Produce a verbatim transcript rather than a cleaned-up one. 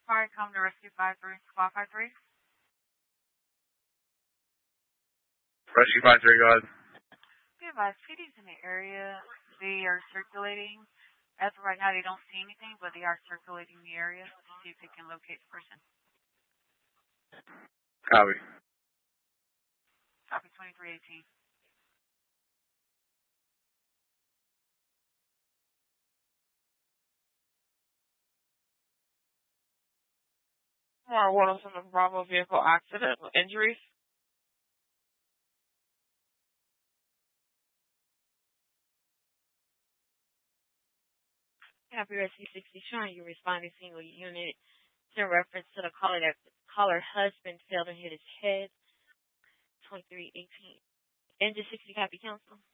Fire come to rescue five three, squad five three. Rescue five three, go ahead. Good advice. P D's in the area. They are circulating. As of right now, they don't see anything, but they are circulating the area to see if they can locate the person. Copy. Copy twenty-three eighteen. More one of the Bravo vehicle accident injuries. Copy Rescue sixty showing you responding single unit in reference to the caller that caller husband fell and hit his head. twenty-three eighteen. Engine sixty copy council.